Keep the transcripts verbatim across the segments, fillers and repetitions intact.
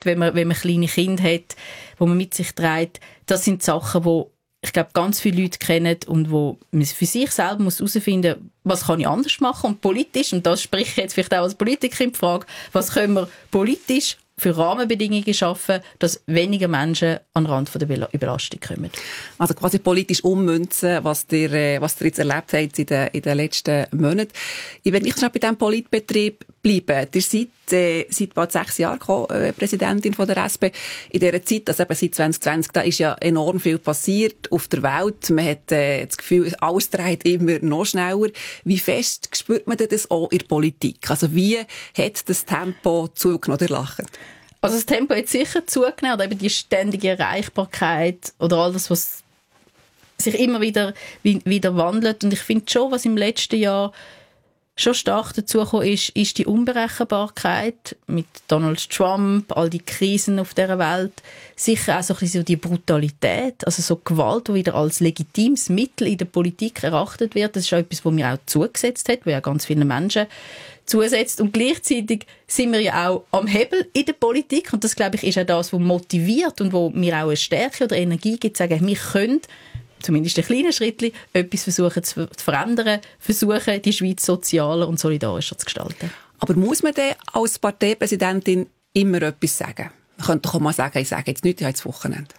wenn man, wenn man kleine Kinder hat, wo man mit sich trägt. Das sind Sachen, die ich glaube, ganz viele Leute kennen und wo man für sich selber muss herausfinden, was kann ich anders machen und politisch, und das spreche ich jetzt vielleicht auch als Politiker in die Frage, was können wir politisch für Rahmenbedingungen schaffen, dass weniger Menschen an den Rand der Überlastung kommen. Also quasi politisch ummünzen, was ihr, was ihr jetzt erlebt habt in den, in den letzten Monaten. Ich will nicht schon bei diesem Politbetrieb bleiben. Ihr seid äh, seit bald sechs Jahren äh, Präsidentin von der S P. In dieser Zeit, also eben seit zwanzig zwanzig, da ist ja enorm viel passiert auf der Welt. Man hat äh, das Gefühl, alles dreht immer noch schneller. Wie fest spürt man das auch in der Politik? Also wie hat das Tempo zugenommen, ihr Lachen? Also das Tempo hat sicher zugenommen, oder eben die ständige Erreichbarkeit oder alles, was sich immer wieder, wieder wandelt. Und ich finde schon, was im letzten Jahr schon stark dazugekommen ist, ist die Unberechenbarkeit mit Donald Trump, all die Krisen auf dieser Welt. Sicher auch so ein bisschen so die Brutalität, also so Gewalt, die wieder als legitimes Mittel in der Politik erachtet wird. Das ist auch etwas, was mir auch zugesetzt hat, wo ja ganz viele Menschen zusetzt. Und gleichzeitig sind wir ja auch am Hebel in der Politik. Und das, glaube ich, ist auch das, was motiviert und wo mir auch eine Stärke oder Energie gibt, zu sagen, wir können zumindest ein kleines Schrittchen etwas versuchen zu verändern, versuchen, die Schweiz sozialer und solidarischer zu gestalten. Aber muss man denn als Parteipräsidentin immer etwas sagen? Man könnte doch auch mal sagen, ich sage jetzt nichts, ich habe jetzt Wochenende.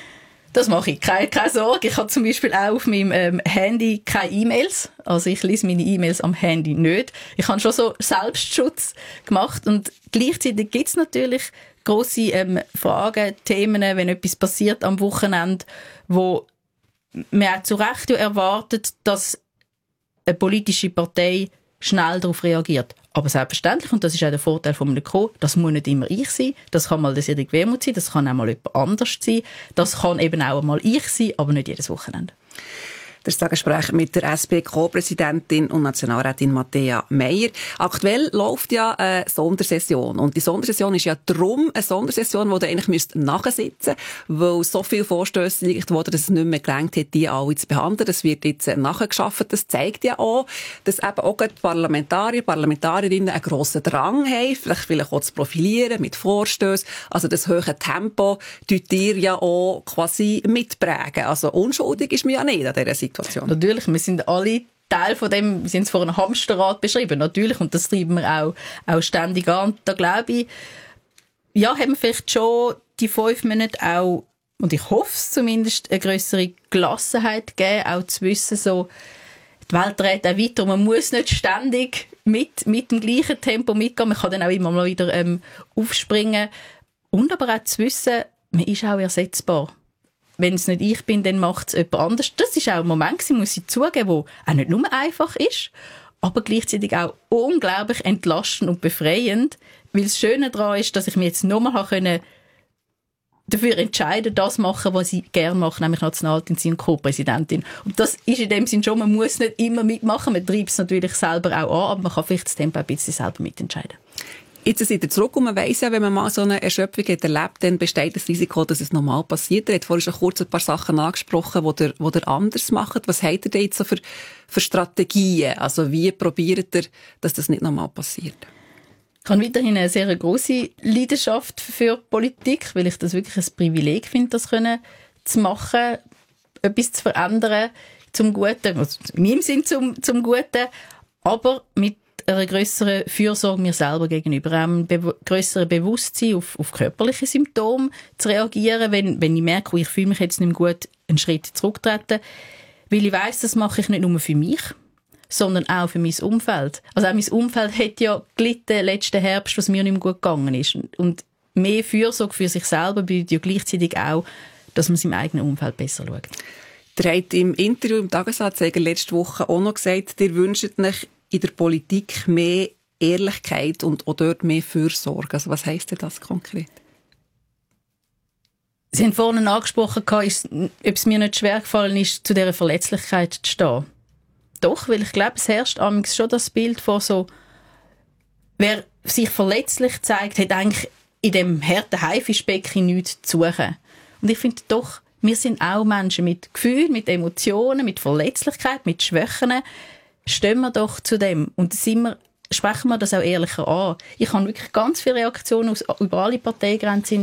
Das mache ich. Keine, keine Sorge. Ich habe zum Beispiel auch auf meinem ähm, Handy keine E-Mails. Also ich lese meine E-Mails am Handy nicht. Ich habe schon so Selbstschutz gemacht. Und gleichzeitig gibt es natürlich grosse ähm, Fragen, Themen, wenn etwas passiert am Wochenende, wo man auch zu Recht erwartet, dass eine politische Partei schnell darauf reagiert. Aber selbstverständlich, und das ist auch der Vorteil von einem Co., das muss nicht immer ich sein, das kann mal der Cédric Wermuth sein, das kann auch mal jemand anders sein, das kann eben auch mal ich sein, aber nicht jedes Wochenende. Das Gespräch mit der S P-Co-Präsidentin und Nationalrätin Matthäa Meier. Aktuell läuft ja eine Sondersession. Und die Sondersession ist ja darum eine Sondersession, wo du eigentlich nachsitzen müsst, weil so viele Vorstösse liegt worden, dass es nicht mehr gelangt hat, die alle zu behandeln. Das wird jetzt nachgeschafft. Das zeigt ja auch, dass eben auch die Parlamentarier, Parlamentarierinnen einen grossen Drang haben, vielleicht, vielleicht auch zu profilieren mit Vorstössen. Also das hohe Tempo tut ihr ja auch quasi mitprägen. Also unschuldig ist man ja nicht an dieser Situation. Natürlich, wir sind alle Teil von dem, wir sind es vor einem Hamsterrad beschrieben, natürlich, und das treiben wir auch, auch ständig an. Und da glaube ich, ja, haben wir vielleicht schon die fünf Monate auch, und ich hoffe es zumindest, eine grössere Gelassenheit gegeben, auch zu wissen, so, die Welt dreht auch weiter, man muss nicht ständig mit, mit dem gleichen Tempo mitgehen, man kann dann auch immer mal wieder ähm, aufspringen. Und aber auch zu wissen, man ist auch ersetzbar. Wenn es nicht ich bin, dann macht es jemand anders. Das ist auch ein Moment, muss ich zugeben, wo auch nicht nur einfach ist, aber gleichzeitig auch unglaublich entlastend und befreiend, weil das Schöne daran ist, dass ich mir jetzt nochmal können dafür entscheiden, das machen, was ich gerne mache, nämlich Nationalrätin und Co-Präsidentin. Und das ist in dem Sinn schon, man muss nicht immer mitmachen, man treibt es natürlich selber auch an, aber man kann vielleicht das Tempo ein bisschen selber mitentscheiden. Jetzt seid ihr zurück und man weiss ja, wenn man mal so eine Erschöpfung hat erlebt, dann besteht das Risiko, dass es normal passiert. Ihr habt vorhin schon kurz ein paar Sachen angesprochen, die ihr, die ihr anders macht. Was habt ihr denn jetzt so für, für Strategien? Also wie probiert ihr, dass das nicht normal passiert? Ich habe weiterhin eine sehr grosse Leidenschaft für Politik, weil ich das wirklich ein Privileg finde, das können zu machen, etwas zu verändern zum Guten, also in meinem Sinn zum, zum Guten, aber mit einer grösseren Fürsorge mir selber gegenüber, einem be- grösseren Bewusstsein auf, auf körperliche Symptome zu reagieren, wenn, wenn ich merke, ich fühle mich jetzt nicht mehr gut, einen Schritt zurücktreten, weil ich weiss, das mache ich nicht nur für mich, sondern auch für mein Umfeld. Also auch mein Umfeld hat ja gelitten letzten Herbst, was mir nicht mehr gut gegangen ist. Und mehr Fürsorge für sich selber bedeutet ja gleichzeitig auch, dass man seinem eigenen Umfeld besser schaut. Ihr habt im Interview im Tagesanzeiger letzte Woche auch noch gesagt, ihr wünscht euch in der Politik mehr Ehrlichkeit und auch dort mehr Fürsorge. Also was heisst denn das konkret? Sie haben vorhin angesprochen, ob es mir nicht schwer gefallen ist, zu dieser Verletzlichkeit zu stehen. Doch, weil ich glaube, es herrscht amigs schon das Bild von so, wer sich verletzlich zeigt, hat eigentlich in dem harten Haifischbecken nichts zu suchen. Und ich finde doch, wir sind auch Menschen mit Gefühlen, mit Emotionen, mit Verletzlichkeit, mit Schwächen. Stehen wir doch zu dem und sind wir, sprechen wir das auch ehrlicher an. Ich habe wirklich ganz viele Reaktionen aus, über alle Parteigrenzen